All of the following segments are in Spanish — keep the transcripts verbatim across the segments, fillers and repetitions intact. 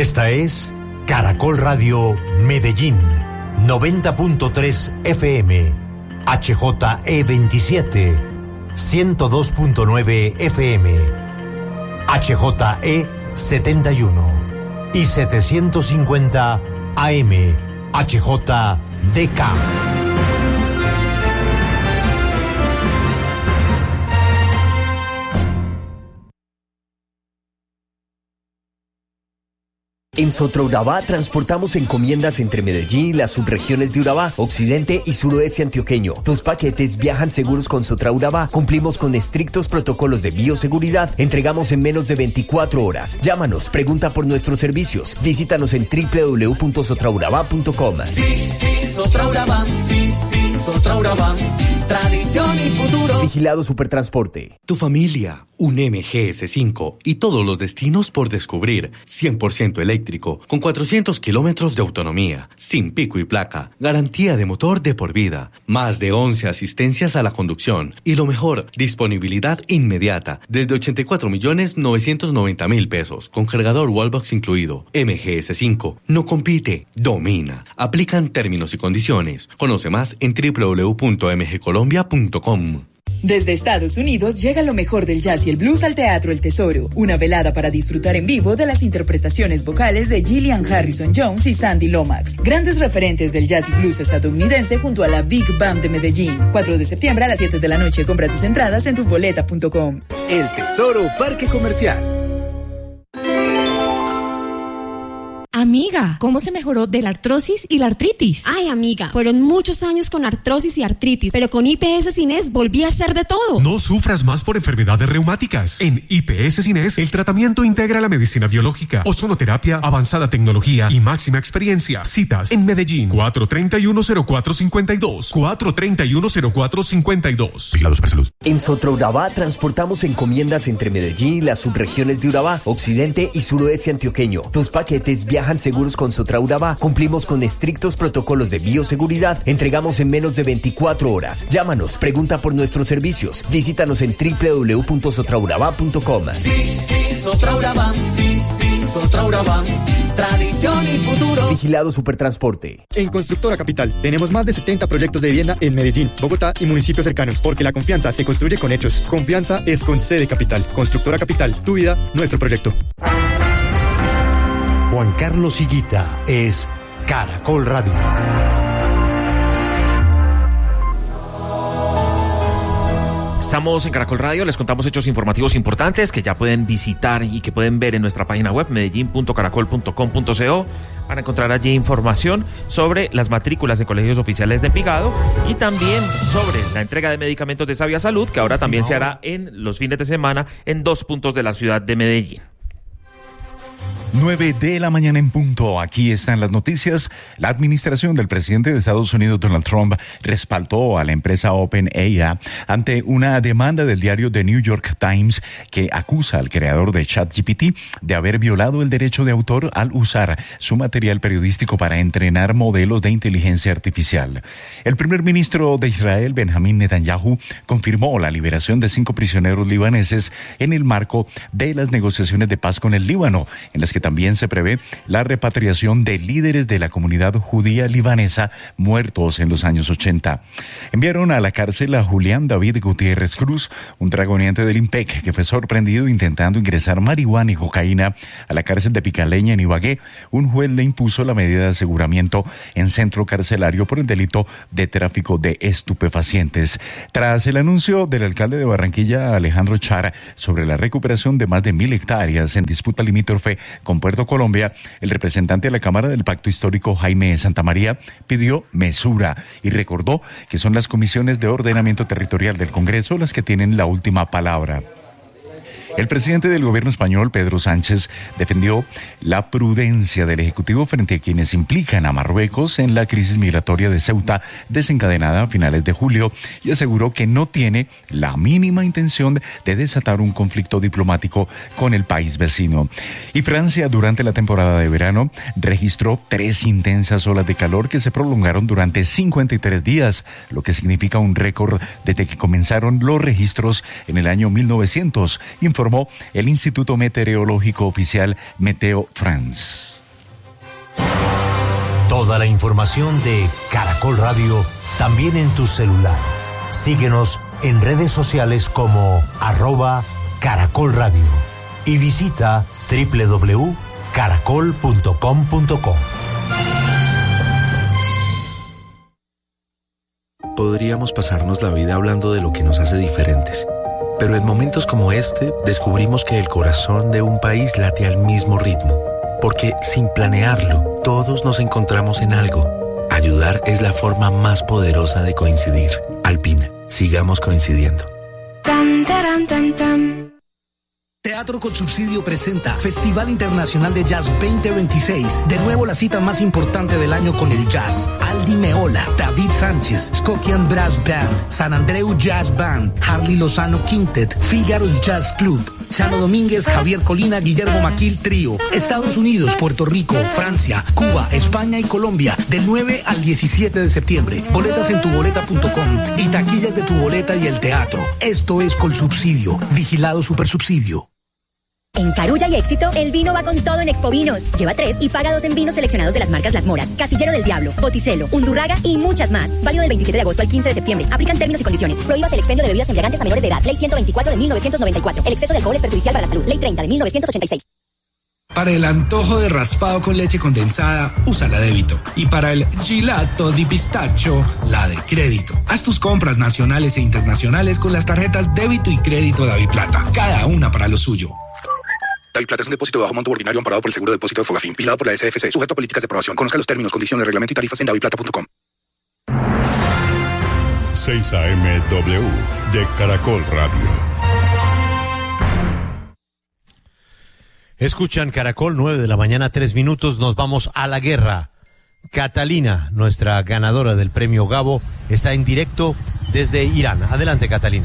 Esta es Caracol Radio Medellín, noventa punto tres F M, H J E veintisiete, ciento dos punto nueve F M, H J E setenta y uno y setecientos cincuenta A M, H J D K. En Sotraurabá transportamos encomiendas entre Medellín y las subregiones de Urabá, occidente y suroeste antioqueño. Tus paquetes viajan seguros con Sotraurabá. Cumplimos con estrictos protocolos de bioseguridad. Entregamos en menos de veinticuatro horas. Llámanos, pregunta por nuestros servicios. Visítanos en doble u doble u doble u punto sotraurabá punto com. Sí, sí, Sotraurabá, sí, sí, Sotraurabá. Tradición y futuro. Vigilado Supertransporte. Tu familia, un M G S cinco y todos los destinos por descubrir. cien por ciento eléctrico, con cuatrocientos kilómetros de autonomía, sin pico y placa, garantía de motor de por vida, más de once asistencias a la conducción y lo mejor, disponibilidad inmediata, desde ochenta y cuatro millones novecientos noventa mil pesos, con cargador Wallbox incluido. M G S cinco no compite, domina. Aplican términos y condiciones. Conoce más en doble u doble u doble u punto m g colombia punto com. Desde Estados Unidos llega lo mejor del jazz y el blues al Teatro El Tesoro, una velada para disfrutar en vivo de las interpretaciones vocales de Gillian Harrison Jones y Sandy Lomax, grandes referentes del jazz y blues estadounidense junto a la Big Band de Medellín. cuatro de septiembre a las siete de la noche. Compra tus entradas en tu boleta punto com. El Tesoro Parque Comercial. Amiga, ¿cómo se mejoró de la artrosis y la artritis? Ay, amiga, fueron muchos años con artrosis y artritis, pero con I P S Cines volví a hacer de todo. No sufras más por enfermedades reumáticas. En I P S Cines, el tratamiento integra la medicina biológica, ozonoterapia, avanzada tecnología y máxima experiencia. Citas en Medellín, cuatro tres uno cero cuatro cinco dos, cuatro tres uno cero cuatro cinco dos. Vigilado Supersalud. En Sotraurabá transportamos encomiendas entre Medellín y las subregiones de Urabá, occidente y suroeste antioqueño. Tus paquetes viajan seguros con Sotraurabá. Cumplimos con estrictos protocolos de bioseguridad. Entregamos en menos de veinticuatro horas. Llámanos, pregunta por nuestros servicios. Visítanos en doble u doble u doble u punto sotraurabá punto com. Sí, sí, Sotraurabá, sí, sí, Sotraurabá. Tradición y futuro. Vigilado Supertransporte. En Constructora Capital tenemos más de setenta proyectos de vivienda en Medellín, Bogotá y municipios cercanos, porque la confianza se construye con hechos. Confianza es con C de Capital. Constructora Capital, tu vida, nuestro proyecto. Juan Carlos Higuita es Caracol Radio. Estamos en Caracol Radio, les contamos hechos informativos importantes que ya pueden visitar y que pueden ver en nuestra página web medellín punto caracol punto com punto co. Van a encontrar allí información sobre las matrículas de colegios oficiales de Envigado y también sobre la entrega de medicamentos de Sabia Salud, que ahora también se hará en los fines de semana en dos puntos de la ciudad de Medellín. nueve de la mañana en punto. Aquí están las noticias. La administración del presidente de Estados Unidos, Donald Trump, respaldó a la empresa OpenAI ante una demanda del diario The New York Times que acusa al creador de ChatGPT de haber violado el derecho de autor al usar su material periodístico para entrenar modelos de inteligencia artificial. El primer ministro de Israel, Benjamín Netanyahu, confirmó la liberación de cinco prisioneros libaneses en el marco de las negociaciones de paz con el Líbano, en las que también se prevé la repatriación de líderes de la comunidad judía libanesa muertos en los años ochenta. Enviaron a la cárcel a Julián David Gutiérrez Cruz, un dragoniante del IMPEC que fue sorprendido intentando ingresar marihuana y cocaína a la cárcel de Picaleña en Ibagué. Un juez le impuso la medida de aseguramiento en centro carcelario por el delito de tráfico de estupefacientes. Tras el anuncio del alcalde de Barranquilla, Alejandro Char, sobre la recuperación de más de mil hectáreas en disputa limítrofe con Puerto Colombia, el representante de la Cámara del Pacto Histórico, Jaime Santamaría, pidió mesura y recordó que son las comisiones de ordenamiento territorial del Congreso las que tienen la última palabra. El presidente del gobierno español, Pedro Sánchez, defendió la prudencia del Ejecutivo frente a quienes implican a Marruecos en la crisis migratoria de Ceuta desencadenada a finales de julio y aseguró que no tiene la mínima intención de desatar un conflicto diplomático con el país vecino. Y Francia, durante la temporada de verano, registró tres intensas olas de calor que se prolongaron durante cincuenta y tres días, lo que significa un récord desde que comenzaron los registros en el año mil novecientos, informó informó el Instituto Meteorológico Oficial Meteo France. Toda la información de Caracol Radio también en tu celular. Síguenos en redes sociales como arroba Caracol Radio y visita doble u doble u doble u punto caracol punto com punto co. Podríamos pasarnos la vida hablando de lo que nos hace diferentes, pero en momentos como este descubrimos que el corazón de un país late al mismo ritmo, porque sin planearlo, todos nos encontramos en algo. Ayudar es la forma más poderosa de coincidir. Alpina, sigamos coincidiendo. Tam, taram, tam, tam. Teatro con Subsidio presenta Festival Internacional de Jazz veinte veintiséis. De nuevo la cita más importante del año con el jazz. Aldi Meola, David Sánchez, Skokian Brass Band, San Andreu Jazz Band, Harley Lozano Quintet, Figaro's Jazz Club, Chano Domínguez, Javier Colina, Guillermo Maquil Trío. Estados Unidos, Puerto Rico, Francia, Cuba, España y Colombia. Del nueve al diecisiete de septiembre. Boletas en tuboleta punto com y taquillas de Tu Boleta y el teatro. Esto es Colsubsidio. Vigilado Supersubsidio. En Carulla y Éxito, el vino va con todo en Expovinos. Lleva tres y paga dos en vinos seleccionados de las marcas Las Moras, Casillero del Diablo, Botticelo, Undurraga y muchas más. Válido del veintisiete de agosto al quince de septiembre. Aplican términos y condiciones. Prohíbas el expendio de bebidas embriagantes a menores de edad. Ley ciento veinticuatro de mil novecientos noventa y cuatro. El exceso de alcohol es perjudicial para la salud. Ley treinta de mil novecientos ochenta y seis. Para el antojo de raspado con leche condensada, usa la débito. Y para el gelato di pistacho, la de crédito. Haz tus compras nacionales e internacionales con las tarjetas débito y crédito Daviplata. Cada una para lo suyo. Daviplata es un depósito de bajo monto ordinario amparado por el seguro de depósito de Fogafín, vigilado por la S F C, sujeto a políticas de aprobación. Conozca los términos, condiciones, reglamento y tarifas en daviplata punto com. seis A M W de Caracol Radio. Escuchan Caracol, nueve de la mañana, tres minutos, nos vamos a la guerra. Catalina, nuestra ganadora del premio Gabo, está en directo desde Irán. Adelante, Catalina.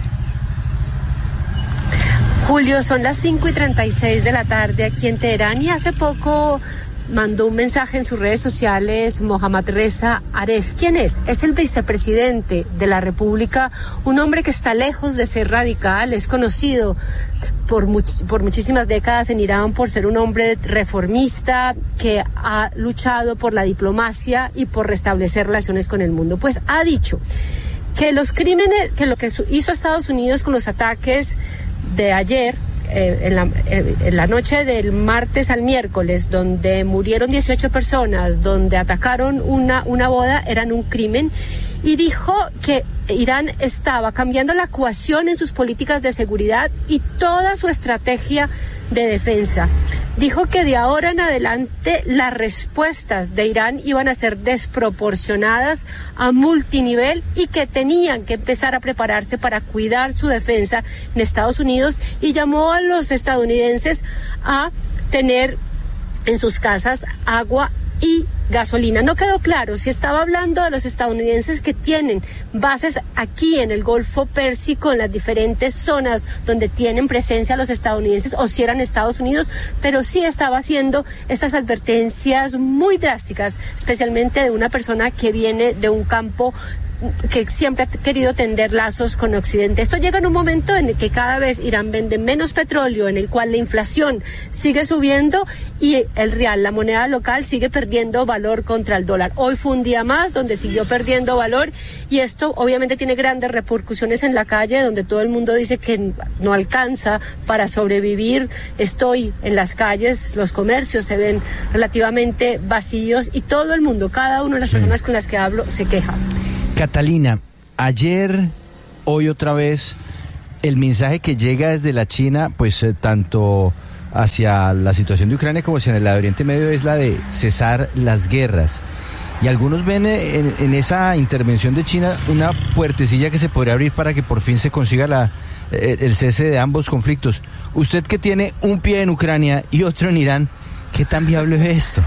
Julio, son las cinco y treinta y seis de la tarde aquí en Teherán y hace poco mandó un mensaje en sus redes sociales Mohammad Reza Aref. ¿Quién es? Es el vicepresidente de la República, un hombre que está lejos de ser radical, es conocido por, much- por muchísimas décadas en Irán por ser un hombre reformista que ha luchado por la diplomacia y por restablecer relaciones con el mundo. Pues ha dicho que los crímenes, que lo que hizo Estados Unidos con los ataques de ayer, eh, en, la, eh, en la noche del martes al miércoles, donde murieron dieciocho personas, donde atacaron una, una boda, eran un crimen, y dijo que Irán estaba cambiando la ecuación en sus políticas de seguridad y toda su estrategia de defensa. Dijo que de ahora en adelante las respuestas de Irán iban a ser desproporcionadas a multinivel y que tenían que empezar a prepararse para cuidar su defensa en Estados Unidos, y llamó a los estadounidenses a tener en sus casas agua y gasolina. No quedó claro si estaba hablando de los estadounidenses que tienen bases aquí en el Golfo Pérsico, en las diferentes zonas donde tienen presencia los estadounidenses, o si eran Estados Unidos, pero sí estaba haciendo estas advertencias muy drásticas, especialmente de una persona que viene de un campo que siempre ha querido tender lazos con Occidente. Esto llega en un momento en el que cada vez Irán vende menos petróleo, en el cual la inflación sigue subiendo y el real, la moneda local, sigue perdiendo valor contra el dólar. Hoy fue un día más donde siguió perdiendo valor, y esto obviamente tiene grandes repercusiones en la calle, donde todo el mundo dice que no alcanza para sobrevivir. Estoy en las calles, los comercios se ven relativamente vacíos y todo el mundo, cada una de las personas con las que hablo, se queja. Catalina, ayer, hoy otra vez, el mensaje que llega desde la China, pues eh, tanto hacia la situación de Ucrania como hacia el Oriente Medio, es la de cesar las guerras. Y algunos ven en, en esa intervención de China una puertecilla que se podría abrir para que por fin se consiga la, el, el cese de ambos conflictos. Usted que tiene un pie en Ucrania y otro en Irán, ¿qué tan viable es esto?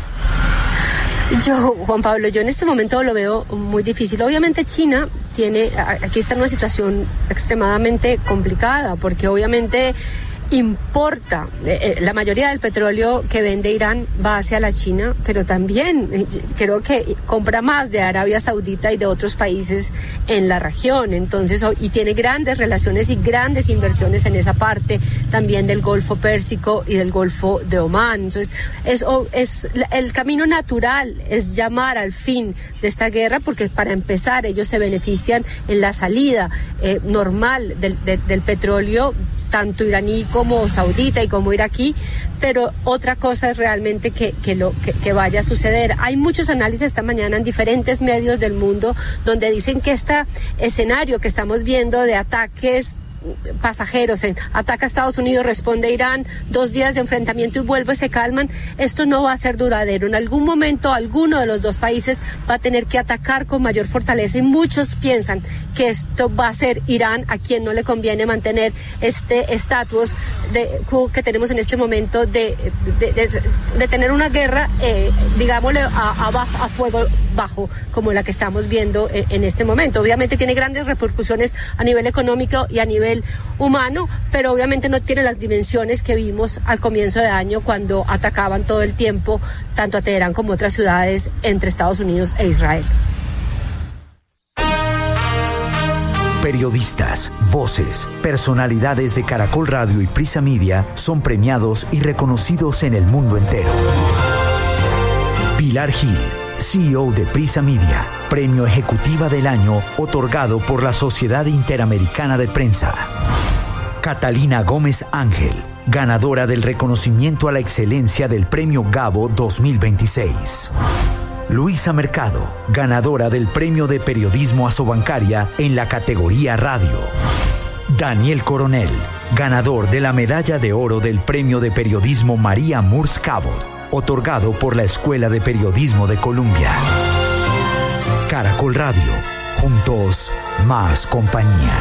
Yo, Juan Pablo, yo en este momento lo veo muy difícil. Obviamente China tiene, aquí está en una situación extremadamente complicada, porque obviamente importa, eh, la mayoría del petróleo que vende Irán va hacia la China, pero también eh, creo que compra más de Arabia Saudita y de otros países en la región, entonces, y tiene grandes relaciones y grandes inversiones en esa parte también del Golfo Pérsico y del Golfo de Omán. Entonces, es, es el camino natural es llamar al fin de esta guerra, porque para empezar ellos se benefician en la salida eh, normal del, de, del petróleo, tanto iraní como saudita y como iraquí, pero otra cosa es realmente que, que, lo, que, que vaya a suceder. Hay muchos análisis esta mañana en diferentes medios del mundo donde dicen que este escenario que estamos viendo de ataques pasajeros, en ataca a Estados Unidos, responde Irán, dos días de enfrentamiento y vuelve, se calman, esto no va a ser duradero. En algún momento alguno de los dos países va a tener que atacar con mayor fortaleza y muchos piensan que esto va a ser Irán, a quien no le conviene mantener este estatus de, que tenemos en este momento de, de, de, de tener una guerra, eh, digámosle, a, a, bajo, a fuego bajo, como la que estamos viendo en, en este momento. Obviamente tiene grandes repercusiones a nivel económico y a nivel humano, pero obviamente no tiene las dimensiones que vimos al comienzo de año cuando atacaban todo el tiempo tanto a Teherán como a otras ciudades entre Estados Unidos e Israel. Periodistas, voces, personalidades de Caracol Radio y Prisa Media son premiados y reconocidos en el mundo entero. Pilar Gil, C E O de Prisa Media, Premio Ejecutiva del Año otorgado por la Sociedad Interamericana de Prensa. Catalina Gómez Ángel, ganadora del reconocimiento a la excelencia del Premio Gabo dos mil veintiséis. Luisa Mercado, ganadora del Premio de Periodismo Asobancaria en la categoría Radio. Daniel Coronel, ganador de la Medalla de Oro del Premio de Periodismo María Murs Cabot, otorgado por la Escuela de Periodismo de Columbia. Caracol Radio, juntos, más compañía.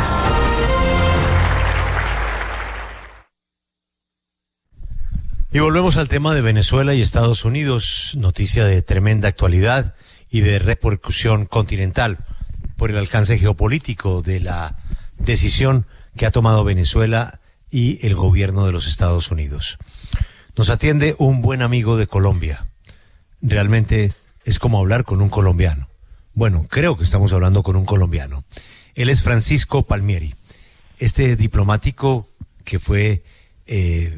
Y volvemos al tema de Venezuela y Estados Unidos, noticia de tremenda actualidad y de repercusión continental por el alcance geopolítico de la decisión que ha tomado Venezuela y el gobierno de los Estados Unidos. Nos atiende un buen amigo de Colombia. Realmente es como hablar con un colombiano. Bueno, creo que estamos hablando con un colombiano. Él es Francisco Palmieri, este diplomático que fue eh,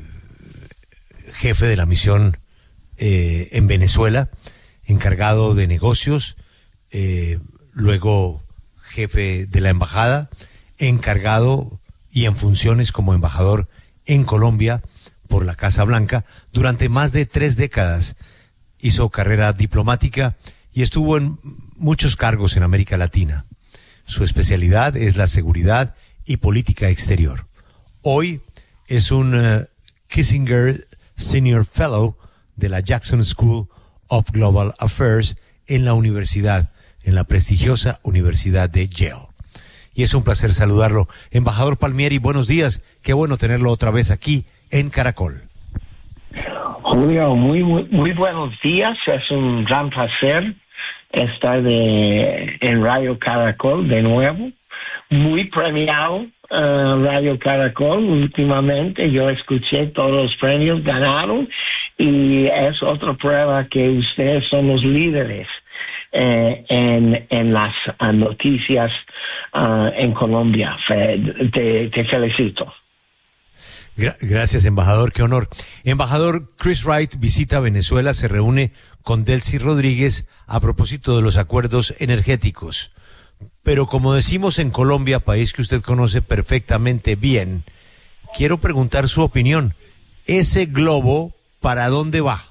jefe de la misión eh, en Venezuela, encargado de negocios, eh, luego jefe de la embajada, encargado y en funciones como embajador en Colombia por la Casa Blanca. Durante más de tres décadas hizo carrera diplomática y estuvo en muchos cargos en América Latina. Su especialidad es la seguridad y política exterior. Hoy es un uh, Kissinger Senior Fellow de la Jackson School of Global Affairs en la universidad, en la prestigiosa Universidad de Yale. Y es un placer saludarlo. Embajador Palmieri, buenos días. Qué bueno tenerlo otra vez aquí en Caracol. Julio, muy, muy, muy buenos días. Es un gran placer estar de, en Radio Caracol de nuevo. Muy premiado uh, Radio Caracol últimamente. Yo escuché todos los premios, ganaron, y es otra prueba que ustedes son los líderes eh, en, en las uh, noticias uh, en Colombia. Te, te felicito. Gracias, embajador, qué honor. Embajador, Chris Wright visita Venezuela, se reúne con Delcy Rodríguez a propósito de los acuerdos energéticos. Pero como decimos en Colombia, país que usted conoce perfectamente bien, quiero preguntar su opinión. ¿Ese globo para dónde va?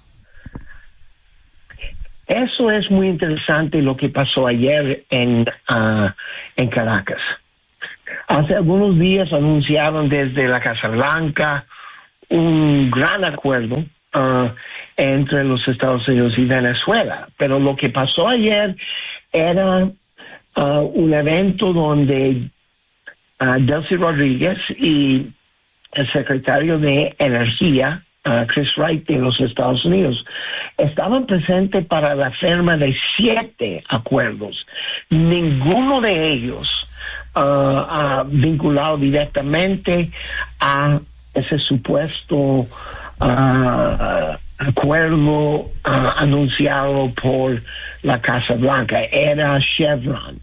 Eso es muy interesante lo que pasó ayer en, uh, en Caracas. Hace algunos días anunciaron desde la Casa Blanca un gran acuerdo uh, entre los Estados Unidos y Venezuela. Pero lo que pasó ayer era uh, un evento donde uh, Delcy Rodríguez y el secretario de Energía, uh, Chris Wright, de los Estados Unidos, estaban presentes para la firma de siete acuerdos. Ninguno de ellos Uh, uh, vinculado directamente a ese supuesto uh, acuerdo uh, anunciado por la Casa Blanca. Era Chevron,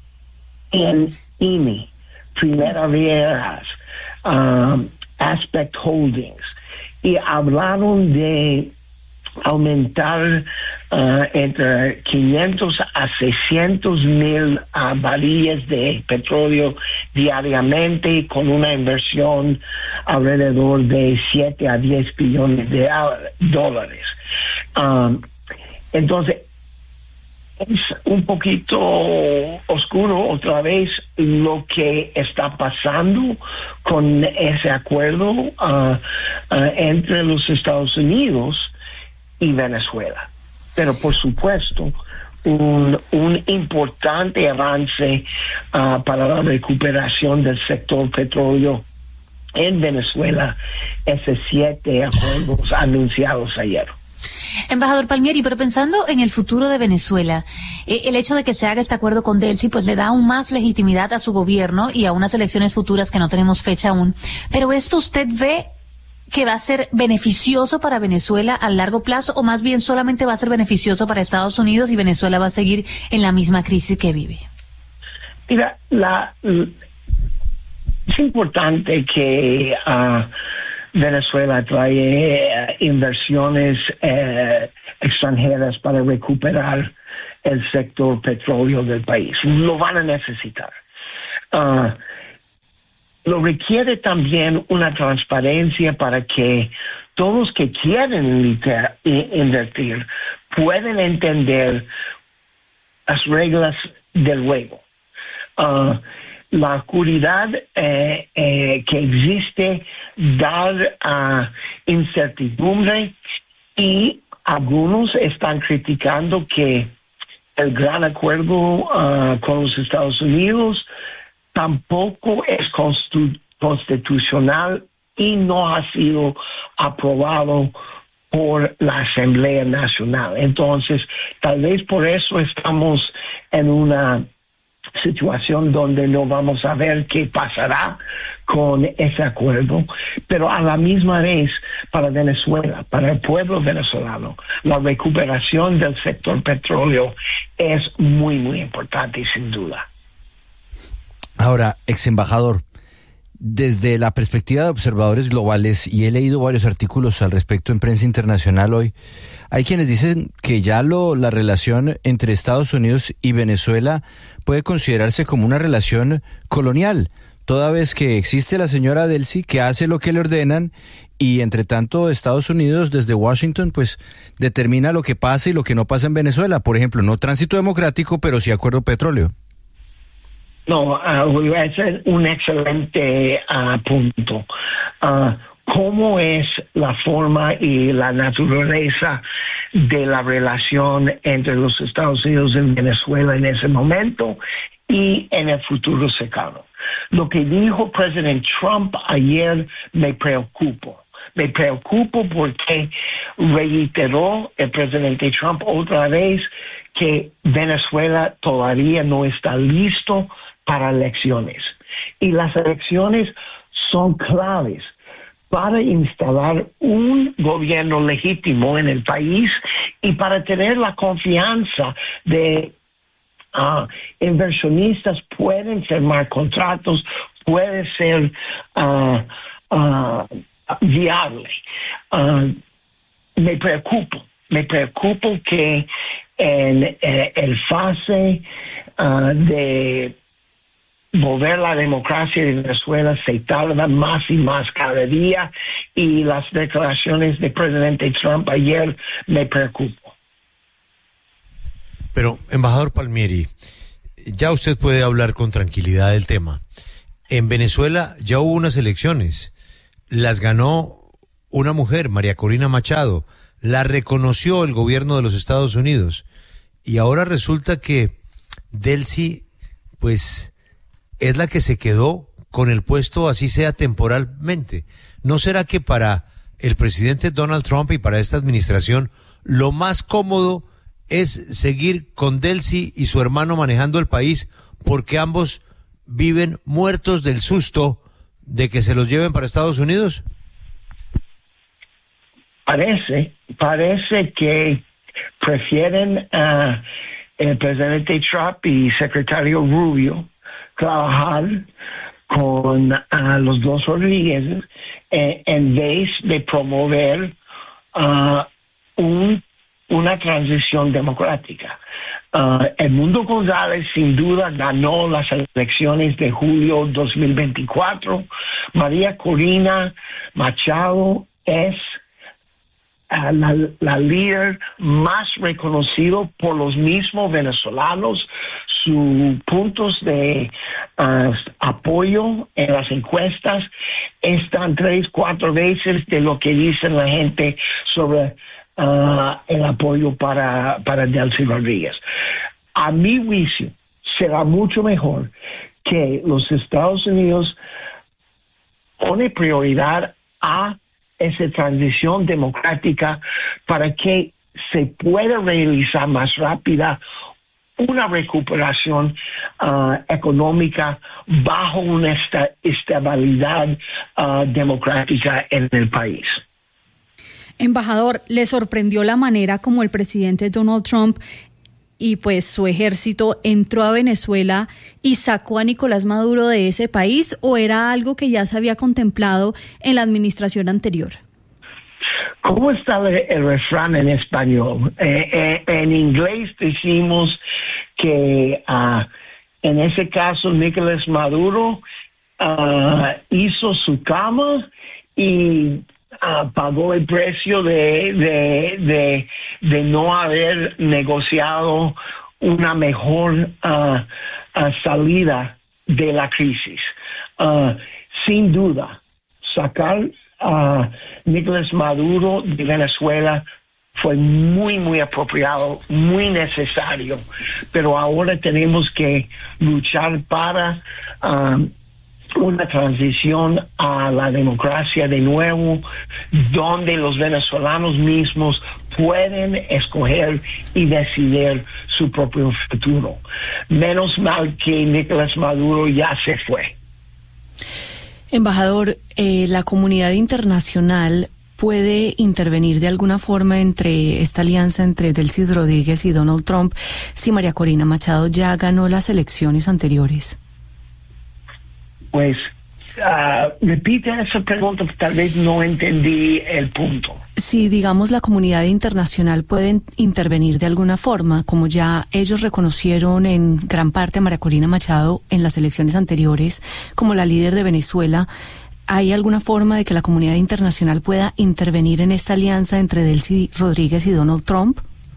en I M E, Primera Rieras, um, Aspect Holdings, y hablaron de aumentar uh, entre quinientos a seiscientos mil uh, barriles de petróleo diariamente, con una inversión alrededor de siete a diez billones de dólares. Um, entonces, es un poquito oscuro otra vez lo que está pasando con ese acuerdo uh, uh, entre los Estados Unidos y Venezuela. Pero por supuesto, un, un importante avance uh, para la recuperación del sector petróleo en Venezuela, esos siete acuerdos anunciados ayer. Embajador Palmieri, pero pensando en el futuro de Venezuela, eh, el hecho de que se haga este acuerdo con Delcy pues le da aún más legitimidad a su gobierno y a unas elecciones futuras que no tenemos fecha aún. Pero ¿esto usted ve que va a ser beneficioso para Venezuela a largo plazo, o más bien solamente va a ser beneficioso para Estados Unidos y Venezuela va a seguir en la misma crisis que vive? Mira, la, es importante que uh, Venezuela trae uh, inversiones uh, extranjeras para recuperar el sector petróleo del país. Lo van a necesitar. Uh, Lo requiere también una transparencia para que todos que quieren invitar, invertir pueden entender las reglas del juego. Uh, la oscuridad eh, eh, que existe da uh, incertidumbre, y algunos están criticando que el gran acuerdo uh, con los Estados Unidos tampoco es constitucional y no ha sido aprobado por la Asamblea Nacional. Entonces, tal vez por eso estamos en una situación donde no vamos a ver qué pasará con ese acuerdo, pero a la misma vez, para Venezuela, para el pueblo venezolano, la recuperación del sector petróleo es muy, muy importante, y sin duda. Ahora, ex embajador, desde la perspectiva de observadores globales, y he leído varios artículos al respecto en prensa internacional hoy, hay quienes dicen que ya lo, la relación entre Estados Unidos y Venezuela puede considerarse como una relación colonial, toda vez que existe la señora Delcy que hace lo que le ordenan, y entre tanto Estados Unidos desde Washington pues determina lo que pasa y lo que no pasa en Venezuela. Por ejemplo, no tránsito democrático, pero sí acuerdo petróleo. No, uh, ese es un excelente uh, punto. Uh, ¿Cómo es la forma y la naturaleza de la relación entre los Estados Unidos y Venezuela en ese momento y en el futuro cercano? Lo que dijo el presidente Trump ayer me preocupa. Me preocupo porque reiteró el presidente Trump otra vez que Venezuela todavía no está listo para elecciones. Y las elecciones son claves para instalar un gobierno legítimo en el país y para tener la confianza de uh, inversionistas pueden firmar contratos, puede ser uh, uh, viable. Uh, me preocupo, me preocupo que en eh, el fase uh, de volver la democracia de Venezuela se tarda más y más cada día, y las declaraciones del presidente Trump ayer me preocupan. Pero, embajador Palmieri, ya usted puede hablar con tranquilidad del tema. En Venezuela ya hubo unas elecciones, las ganó una mujer, María Corina Machado, la reconoció el gobierno de los Estados Unidos, y ahora resulta que Delcy, pues, es la que se quedó con el puesto, así sea temporalmente. ¿No será que para el presidente Donald Trump y para esta administración lo más cómodo es seguir con Delcy y su hermano manejando el país, porque ambos viven muertos del susto de que se los lleven para Estados Unidos? parece, parece que prefieren uh, el presidente Trump y secretario Rubio trabajar con uh, los dos Rodríguez eh, en vez de promover uh, un, una transición democrática. Uh, Edmundo González sin duda ganó las elecciones de julio dos mil veinticuatro. María Corina Machado es uh, la, la líder más reconocido por los mismos venezolanos. Sus puntos de uh, apoyo en las encuestas están tres, cuatro veces de lo que dice la gente sobre Uh, el apoyo para, para Delcy Rodríguez. A mi juicio, será mucho mejor que los Estados Unidos pone prioridad a esa transición democrática para que se pueda realizar más rápida una recuperación uh, económica bajo una esta, estabilidad uh, democrática en el país. Embajador, ¿le sorprendió la manera como el presidente Donald Trump y pues su ejército entró a Venezuela y sacó a Nicolás Maduro de ese país, o era algo que ya se había contemplado en la administración anterior? ¿Cómo está el, el refrán en español? Eh, eh, en inglés decimos que uh, en ese caso Nicolás Maduro uh, hizo su cama y Uh, pagó el precio de, de, de, de no haber negociado una mejor uh, uh, salida de la crisis. Uh, sin duda, sacar a uh, Nicolás Maduro de Venezuela fue muy, muy apropiado, muy necesario, pero ahora tenemos que luchar para uh, una transición a la democracia de nuevo, donde los venezolanos mismos pueden escoger y decidir su propio futuro. Menos mal que Nicolás Maduro ya se fue. Embajador, eh, la comunidad internacional puede intervenir de alguna forma entre esta alianza entre Delcy Rodríguez y Donald Trump si María Corina Machado ya ganó las elecciones anteriores. Pues, uh, repite esa pregunta, tal vez no entendí el punto. Si, digamos, la comunidad internacional puede intervenir de alguna forma, como ya ellos reconocieron en gran parte a María Corina Machado en las elecciones anteriores como la líder de Venezuela, ¿hay alguna forma de que la comunidad internacional pueda intervenir en esta alianza entre Delcy Rodríguez y Donald Trump?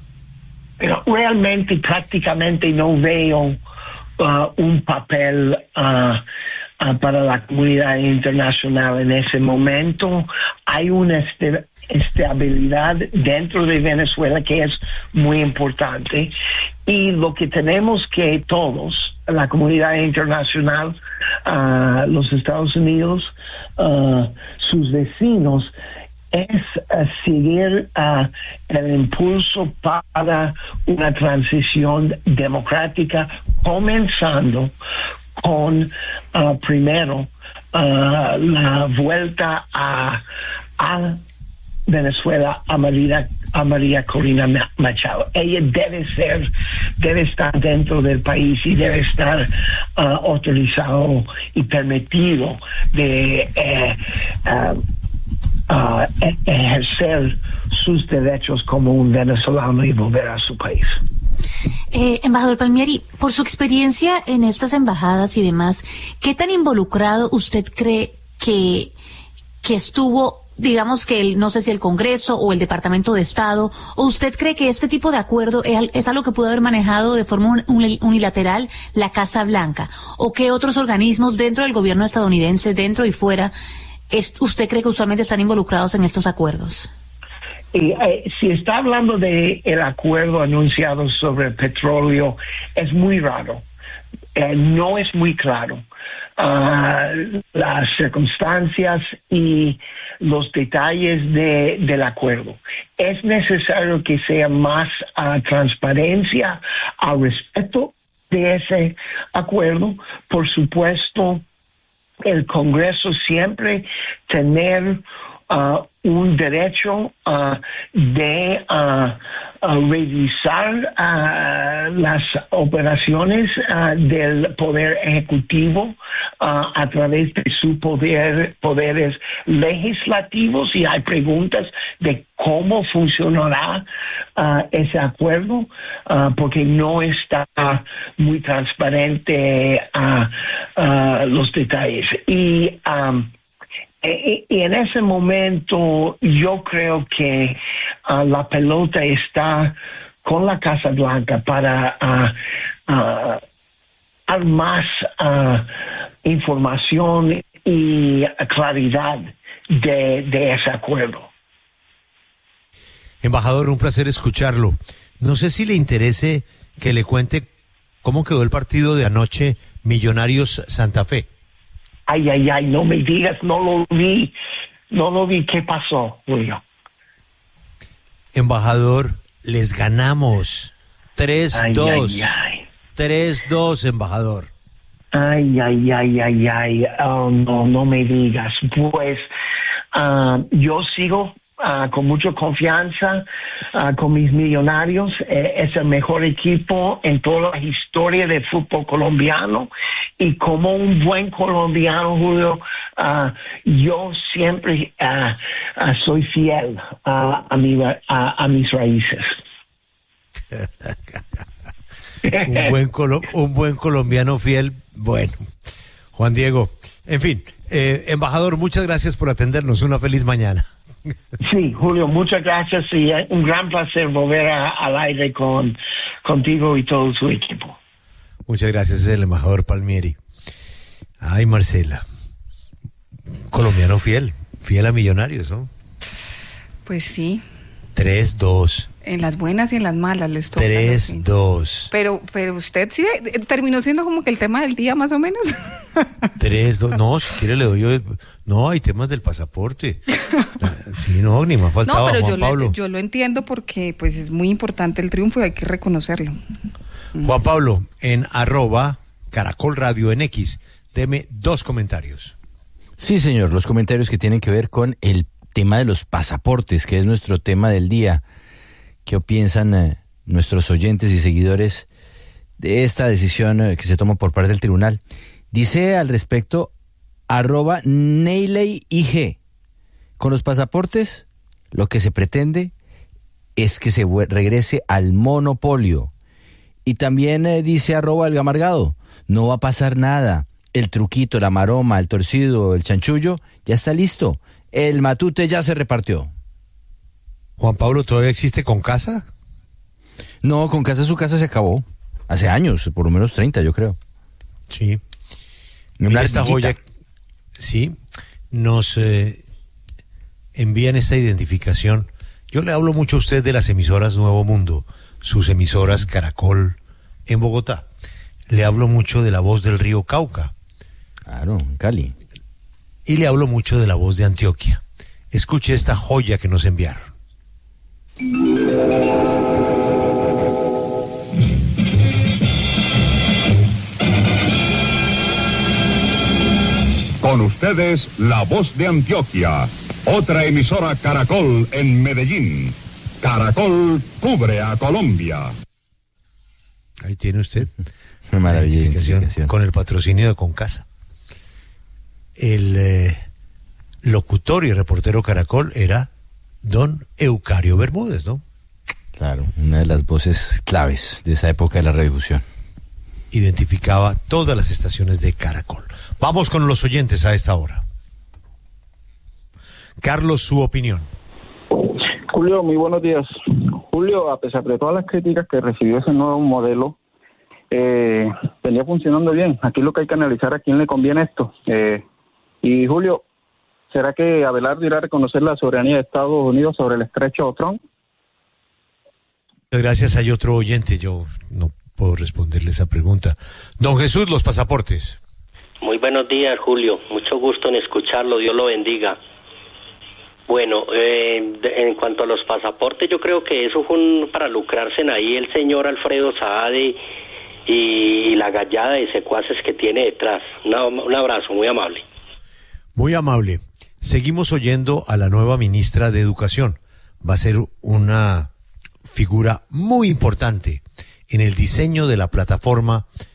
Pero realmente, prácticamente no veo uh, un papel Uh, Uh, para la comunidad internacional en ese momento. Hay una este, estabilidad dentro de Venezuela que es muy importante, y lo que tenemos que todos, la comunidad internacional, uh, los Estados Unidos, uh, sus vecinos, es uh, seguir uh, el impulso para una transición democrática, comenzando con uh, primero uh, la vuelta a, a Venezuela a María, a María Corina Machado. Ella debe ser, debe estar dentro del país y debe estar uh, autorizado y permitido de eh, uh, uh, ejercer sus derechos como un venezolano y volver a su país. Eh, embajador Palmieri, por su experiencia en estas embajadas y demás, ¿qué tan involucrado usted cree que, que estuvo, digamos que el, no sé si el Congreso o el Departamento de Estado, o usted cree que este tipo de acuerdo es, es algo que pudo haber manejado de forma unilateral la Casa Blanca, o que otros organismos dentro del gobierno estadounidense, dentro y fuera, es, usted cree que usualmente están involucrados en estos acuerdos? Y, eh, si está hablando de el acuerdo anunciado sobre el petróleo, es muy raro, eh, no es muy claro. Uh, las circunstancias y los detalles de, del acuerdo. Es necesario que sea más uh, transparencia al respecto de ese acuerdo. Por supuesto, el Congreso siempre tener uh, un derecho uh, de uh, uh, revisar uh, las operaciones uh, del Poder Ejecutivo uh, a través de sus poder, poderes legislativos, y hay preguntas de cómo funcionará uh, ese acuerdo, uh, porque no está muy transparente uh, uh, los detalles. Y um, Y, y en ese momento yo creo que uh, la pelota está con la Casa Blanca para uh, uh, dar más uh, información y claridad de, de ese acuerdo. Embajador, un placer escucharlo. No sé si le interese que le cuente cómo quedó el partido de anoche, Millonarios Santa Fe. Ay, ay, ay, no me digas, no lo vi, no lo vi. ¿Qué pasó, Julio? Embajador, les ganamos tres dos. tres dos, embajador. Ay, ay, ay, ay, ay, oh, no, no me digas. Pues uh, yo sigo Uh, con mucha confianza uh, con mis Millonarios. Eh, es el mejor equipo en toda la historia del fútbol colombiano, y como un buen colombiano, Julio, uh, yo siempre uh, uh, soy fiel uh, a, mi, uh, a mis raíces. un, buen colo- un buen colombiano fiel. Bueno, Juan Diego, en fin, eh, embajador, muchas gracias por atendernos. Una feliz mañana. Sí, Julio, muchas gracias, y un gran placer volver a, al aire con contigo y todo su equipo. Muchas gracias, es el embajador Palmieri. Ay, Marcela, colombiano fiel, fiel a Millonarios, ¿no? Pues sí. tres dos. En las buenas y en las malas les toca. tres dos. Pero, pero usted sí eh, terminó siendo como que el tema del día, más o menos. tres dos. No, si quiere le doy yo. No, hay temas del pasaporte. Sí, no, ni me ha faltado. No, pero Juan yo, Pablo. Le, yo lo entiendo, porque pues es muy importante el triunfo y hay que reconocerlo. Juan Pablo, en arroba Caracol Radio en X, deme dos comentarios. Sí, señor, los comentarios que tienen que ver con el tema de los pasaportes, que es nuestro tema del día. ¿Qué piensan eh, nuestros oyentes y seguidores de esta decisión eh, que se toma por parte del tribunal? Dice al respecto arroba Neiley I G. Con los pasaportes, lo que se pretende es que se regrese al monopolio. Y también eh, dice arroba El Gamargado, no va a pasar nada. El truquito, la maroma, el torcido, el chanchullo, ya está listo. El matute ya se repartió. Juan Pablo, ¿todavía existe Concasa? No, Concasa su casa se acabó. Hace años, por lo menos treinta, yo creo. Sí. Una esta joya, sí, nos eh, envían esta identificación. Yo le hablo mucho a usted de las emisoras Nuevo Mundo, sus emisoras Caracol en Bogotá. Le hablo mucho de La Voz del Río Cauca. Claro, en Cali. Y le hablo mucho de La Voz de Antioquia. Escuche esta joya que nos enviaron. Con ustedes, La Voz de Antioquia, otra emisora Caracol en Medellín. Caracol cubre a Colombia. Ahí tiene usted una maravilla identificación, identificación con el patrocinio de Concasa. El eh, locutor y reportero Caracol era don Eucario Bermúdez, ¿no? Claro, una de las voces claves de esa época de la redifusión. Identificaba todas las estaciones de Caracol. Vamos con los oyentes a esta hora. Carlos, su opinión. Julio, muy buenos días. Julio, a pesar de todas las críticas que recibió ese nuevo modelo, eh, venía funcionando bien. Aquí lo que hay que analizar a quién le conviene esto. Eh, y Julio, ¿será que Abelardo irá a reconocer la soberanía de Estados Unidos sobre el estrecho Trump? Gracias, hay otro oyente, yo no puedo responderle esa pregunta. Don Jesús, los pasaportes. Muy buenos días, Julio, mucho gusto en escucharlo, Dios lo bendiga. Bueno, eh, de, en cuanto a los pasaportes, yo creo que eso fue un, para lucrarse en ahí el señor Alfredo Saade y, y la gallada de secuaces que tiene detrás. Una, un abrazo, muy amable. Muy amable. seguimos oyendo a la nueva ministra de Educación. Va a ser una figura muy importante en el diseño de la plataforma